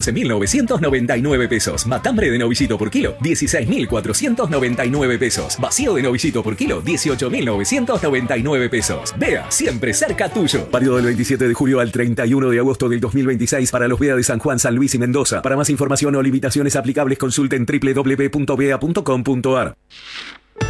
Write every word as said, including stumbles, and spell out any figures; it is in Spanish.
once mil novecientos noventa y nueve pesos. Matambre de novillito por kilo, dieciséis mil cuatrocientos noventa y nueve pesos. Vacío de novillito por kilo, dieciocho mil novecientos noventa y nueve pesos. Bea, siempre cerca tuyo. Válido del veintisiete de julio al treinta y uno de agosto del dos mil veintiséis para los Bea de San Juan, San Luis y Mendoza. Para más información o limitaciones aplicables consulten doble u doble u doble u punto bea punto com punto ar.